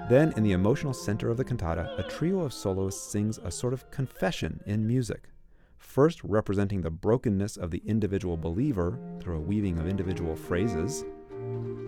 Then, in the emotional center of the cantata, a trio of soloists sings a sort of confession in music, first representing the brokenness of the individual believer through a weaving of individual phrases,